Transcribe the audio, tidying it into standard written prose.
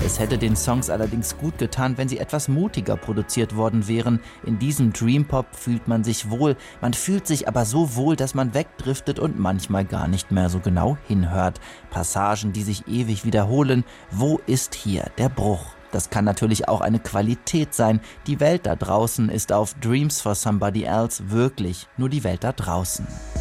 Es hätte den Songs allerdings gut getan, wenn sie etwas mutiger produziert worden wären. In diesem Dream-Pop fühlt man sich wohl. Man fühlt sich aber so wohl, dass man wegdriftet und manchmal gar nicht mehr so genau hinhört. Passagen, die sich ewig wiederholen. Wo ist hier der Bruch? Das kann natürlich auch eine Qualität sein. Die Welt da draußen ist auf Dreams for Somebody Else wirklich nur die Welt da draußen.